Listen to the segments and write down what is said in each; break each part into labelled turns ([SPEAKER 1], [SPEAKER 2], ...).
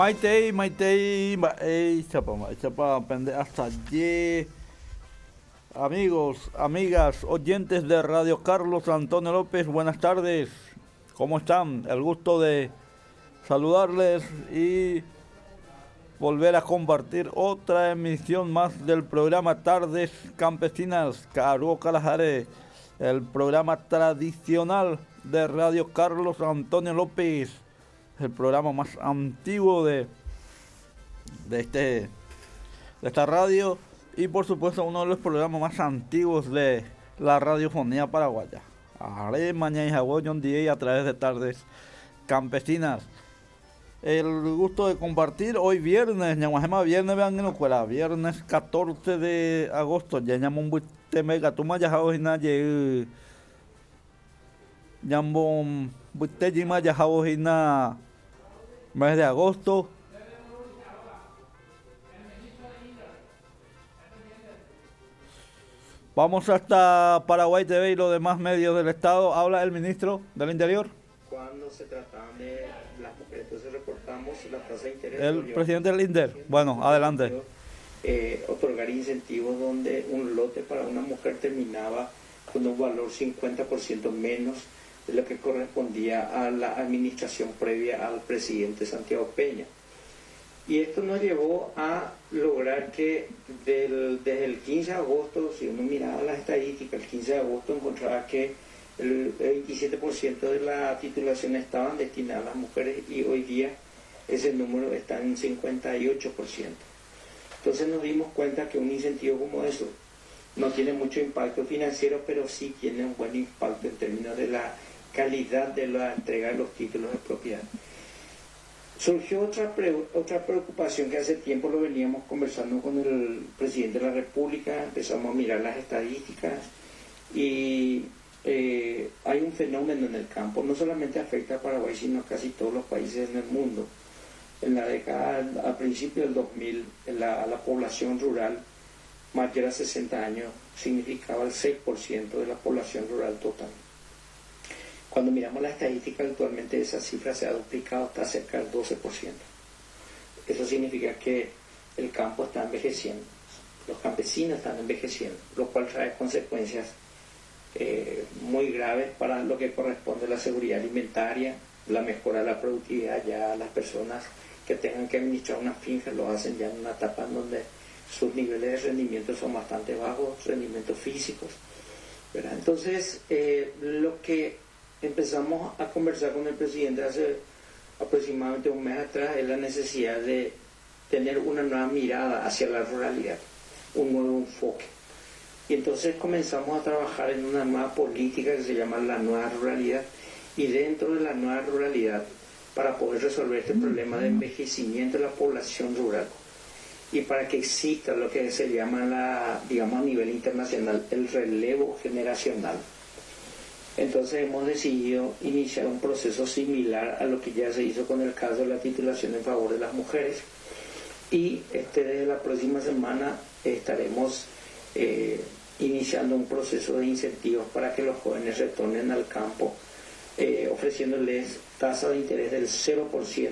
[SPEAKER 1] Maitei, Maitei, chapa, pende hasta allí. Amigos, amigas, oyentes de Radio Carlos Antonio López, buenas tardes. ¿Cómo están? El gusto de saludarles y volver a compartir otra emisión más del programa Tardes Campesinas, Caruo Calajare, el programa tradicional de Radio Carlos Antonio López, el programa más antiguo de esta radio y por supuesto uno de los programas más antiguos de la radiofonía paraguaya. Haré mañana y jaboyon día a través de Tardes Campesinas. El gusto de compartir hoy viernes, ñaguajema viernes vean en escuela, viernes 14 de agosto, ya ñamo un buite mega, tú mayas hojina ye ñambo buite jima ya hojina mes de agosto. Vamos hasta Paraguay TV y los demás medios del estado. Habla el ministro del Interior.
[SPEAKER 2] Cuando se trataban de las mujeres, entonces reportamos la tasa de interés.
[SPEAKER 1] El presidente del INDER. Bueno, adelante.
[SPEAKER 2] Otorgar incentivos donde un lote para una mujer terminaba con un valor 50% menos de lo que correspondía a la administración previa al presidente Santiago Peña. Y esto nos llevó a lograr que desde el 15 de agosto, si uno miraba las estadísticas, el 15 de agosto encontraba que el 27% de la titulación estaban destinadas a las mujeres y hoy día ese número está en 58%. Entonces nos dimos cuenta que un incentivo como eso no tiene mucho impacto financiero, pero sí tiene un buen impacto en términos de la calidad de la entrega de los títulos de propiedad. Surgió otra preocupación que hace tiempo lo veníamos conversando con el presidente de la República, empezamos a mirar las estadísticas y hay un fenómeno en el campo, no solamente afecta a Paraguay, sino a casi todos los países en el mundo. En la década, a principios del 2000, la población rural mayor a 60 años significaba el 6% de la población rural total. Cuando miramos la estadística, actualmente esa cifra se ha duplicado hasta cerca del 12%. Eso significa que el campo está envejeciendo, los campesinos están envejeciendo, lo cual trae consecuencias muy graves para lo que corresponde a la seguridad alimentaria, la mejora de la productividad. Ya las personas que tengan que administrar una finca lo hacen ya en una etapa en donde sus niveles de rendimiento son bastante bajos, rendimientos físicos, ¿verdad? Entonces, lo que empezamos a conversar con el presidente hace aproximadamente un mes atrás es la necesidad de tener una nueva mirada hacia la ruralidad, un nuevo enfoque. Y entonces comenzamos a trabajar en una nueva política que se llama la nueva ruralidad, y dentro de la nueva ruralidad, para poder resolver este problema de envejecimiento de la población rural y para que exista lo que se llama digamos a nivel internacional, el relevo generacional. Entonces hemos decidido iniciar un proceso similar a lo que ya se hizo con el caso de la titulación en favor de las mujeres, y desde la próxima semana estaremos iniciando un proceso de incentivos para que los jóvenes retornen al campo, ofreciéndoles tasa de interés del 0%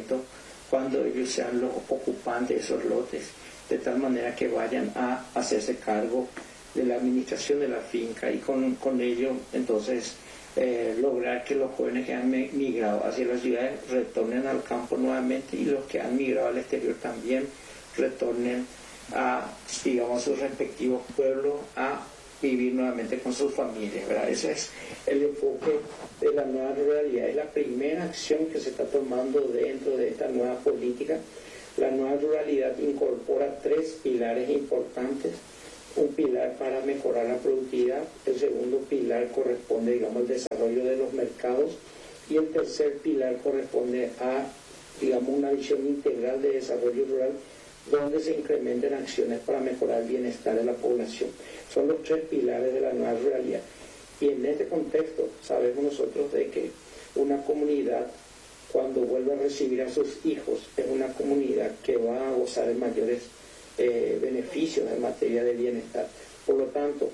[SPEAKER 2] cuando ellos sean los ocupantes de esos lotes, de tal manera que vayan a hacerse cargo de la administración de la finca y con ello entonces lograr que los jóvenes que han migrado hacia las ciudades retornen al campo nuevamente, y los que han migrado al exterior también retornen a, digamos, sus respectivos pueblos a vivir nuevamente con sus familias, ¿verdad? Ese es el enfoque de la nueva ruralidad. Es la primera acción que se está tomando dentro de esta nueva política. La nueva ruralidad incorpora 3 pilares importantes. Un pilar para mejorar la productividad, el segundo pilar corresponde, digamos, al desarrollo de los mercados, y el tercer pilar corresponde a, digamos, una visión integral de desarrollo rural donde se incrementen acciones para mejorar el bienestar de la población. Son los 3 pilares de la nueva ruralidad. Y en este contexto sabemos nosotros de que una comunidad, cuando vuelve a recibir a sus hijos, es una comunidad que va a gozar de mayores beneficios en materia de bienestar. Por lo tanto,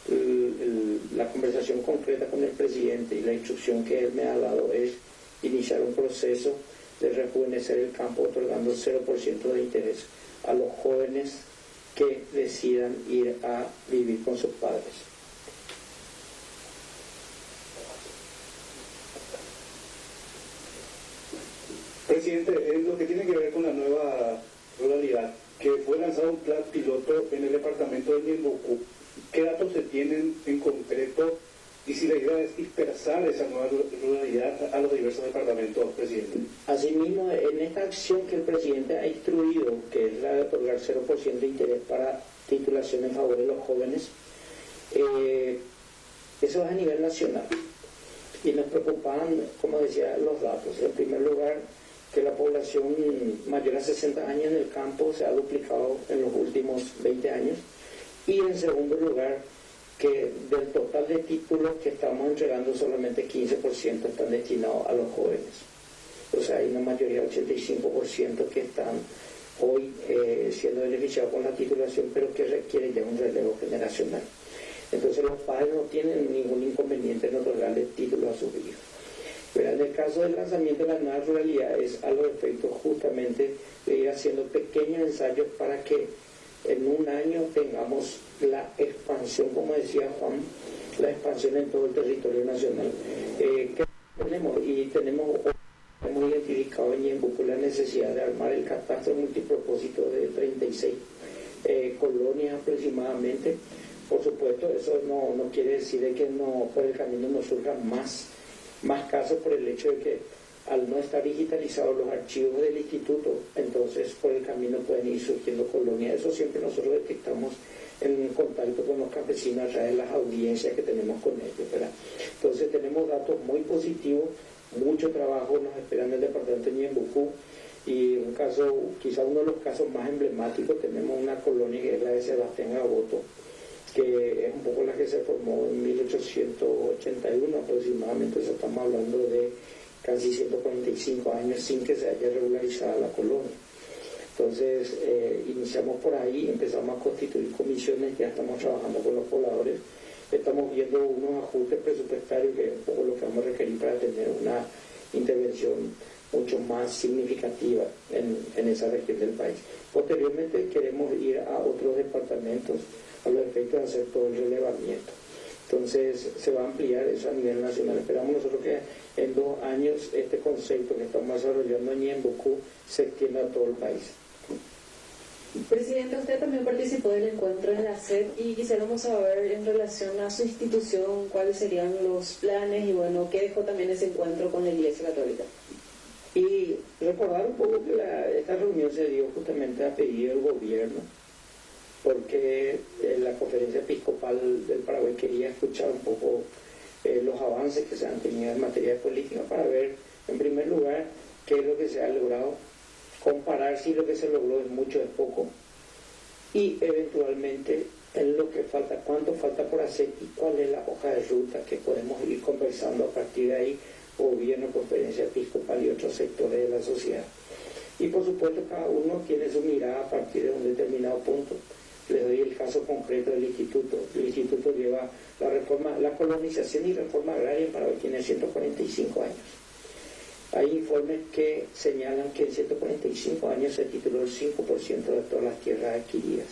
[SPEAKER 2] la conversación concreta con el presidente y la instrucción que él me ha dado es iniciar un proceso de rejuvenecer el campo, otorgando 0% de interés a los jóvenes que decidan ir a vivir con sus padres.
[SPEAKER 3] Presidente, en lo que tiene que ver con la nueva ruralidad, que fue lanzado un plan piloto en el departamento de Ñembucú, ¿qué datos se tienen en concreto y si la idea es dispersar esa nueva ruralidad a los diversos departamentos, presidente?
[SPEAKER 2] Asimismo, en esta acción que el presidente ha instruido, que es la de otorgar 0% de interés para titulación en favor de los jóvenes, eso es a nivel nacional. Y nos preocupan, como decía, los datos. En primer lugar, que la población mayor a 60 años en el campo se ha duplicado en los últimos 20 años. Y en segundo lugar, que del total de títulos que estamos entregando, solamente 15% están destinados a los jóvenes. O sea, hay una mayoría, 85%, que están hoy siendo beneficiados con la titulación, pero que requiere ya un relevo generacional. Entonces los padres no tienen ningún inconveniente en otorgarle títulos a sus hijos. Pero en el caso del lanzamiento de la nueva ruralidad es a los efectos justamente de ir haciendo pequeños ensayos para que en un año tengamos la expansión, como decía Juan, la expansión en todo el territorio nacional. Que tenemos hemos identificado en Ñembucú la necesidad de armar el catastro multipropósito de 36 colonias aproximadamente. Por supuesto, eso no quiere decir de que no por el camino nos surjan más casos, por el hecho de que al no estar digitalizados los archivos del instituto, entonces por el camino pueden ir surgiendo colonias. Eso siempre nosotros detectamos en contacto con los campesinos a través de las audiencias que tenemos con ellos, ¿verdad? Entonces tenemos datos muy positivos, mucho trabajo nos espera en el departamento de Ñembucú, y un caso, quizá uno de los casos más emblemáticos, tenemos una colonia que es la de Sebastián Gaboto, que es un poco la que se formó en 1881 aproximadamente. Eso estamos hablando de casi 145 años sin que se haya regularizado la colonia. Entonces iniciamos por ahí, empezamos a constituir comisiones, ya estamos trabajando con los pobladores, estamos viendo unos ajustes presupuestarios, que es un poco lo que vamos a requerir para tener una intervención mucho más significativa en esa región del país. Posteriormente queremos ir a otros departamentos a los efectos de hacer todo el relevamiento. Entonces se va a ampliar eso a nivel nacional. Esperamos nosotros que en 2 años este concepto que estamos desarrollando en Ñembucú se extienda a todo el país.
[SPEAKER 4] Presidente, usted también participó del encuentro en la SED y quisiéramos saber en relación a su institución cuáles serían los planes y bueno, qué dejó también ese encuentro con la Iglesia Católica.
[SPEAKER 2] Y recordar un poco que esta reunión se dio justamente a pedido del gobierno, porque la Conferencia Episcopal del Paraguay quería escuchar un poco los avances que se han tenido en materia de política, para ver, en primer lugar, qué es lo que se ha logrado, comparar si lo que se logró es mucho o es poco, y eventualmente en lo que falta, cuánto falta por hacer y cuál es la hoja de ruta que podemos ir conversando a partir de ahí, gobierno, Conferencia Episcopal y otros sectores de la sociedad. Y por supuesto cada uno tiene su mirada a partir de un determinado punto. Les doy el caso concreto del instituto. El instituto lleva la colonización y reforma agraria en Paraguay tiene 145 años. Hay informes que señalan que en 145 años se tituló el 5% de todas las tierras adquiridas.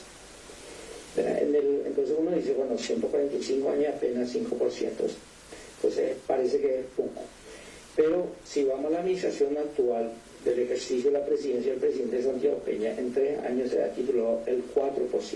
[SPEAKER 2] Entonces uno dice, bueno, 145 años apenas 5%. Entonces parece que es poco. Pero si vamos a la administración actual del ejercicio de la presidencia del presidente Santiago Peña, en 3 años se ha titulado el 4%.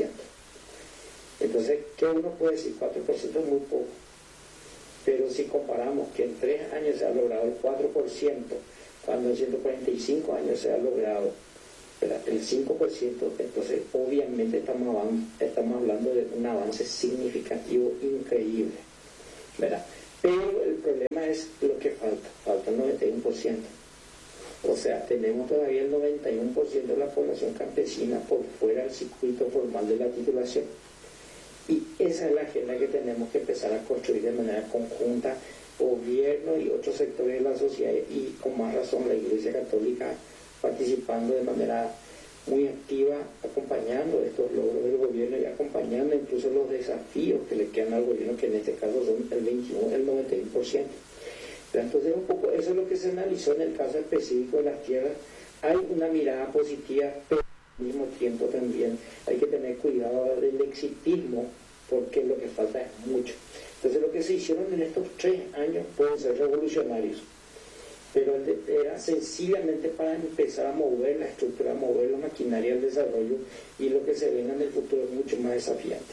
[SPEAKER 2] Entonces, ¿qué uno puede decir? 4% es muy poco. Pero si comparamos que en 3 años se ha logrado el 4%, cuando en 145 años se ha logrado el 5%, entonces obviamente estamos hablando de un avance significativo, increíble, ¿verdad? Pero el problema es lo que falta el 91%. O sea, tenemos todavía el 91% de la población campesina por fuera del circuito formal de la titulación. Y esa es la agenda que tenemos que empezar a construir de manera conjunta, gobierno y otros sectores de la sociedad, y con más razón la Iglesia Católica participando de manera muy activa, acompañando estos logros del gobierno y acompañando incluso los desafíos que le quedan al gobierno, que en este caso son el 91%. Entonces, un poco eso es lo que se analizó en el caso específico de las tierras. Hay una mirada positiva, pero al mismo tiempo también hay que tener cuidado del exitismo, porque lo que falta es mucho. Entonces, lo que se hicieron en estos 3 años pueden ser revolucionarios, pero era sencillamente para empezar a mover la estructura, a mover la maquinaria del desarrollo, y lo que se venga en el futuro es mucho más desafiante.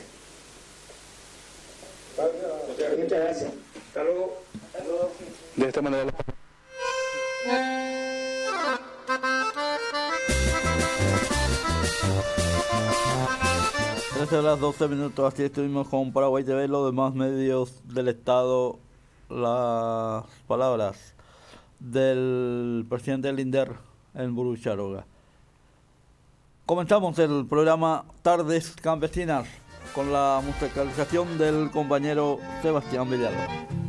[SPEAKER 2] Muchas gracias. Hasta luego.
[SPEAKER 3] De esta manera.
[SPEAKER 1] Desde las 12 minutos, así estuvimos con Paraguay TV, los demás medios del Estado, las palabras del presidente del INDER en Burucharoga. Comenzamos el programa Tardes Campesinas con la musicalización del compañero Sebastián Villalobos.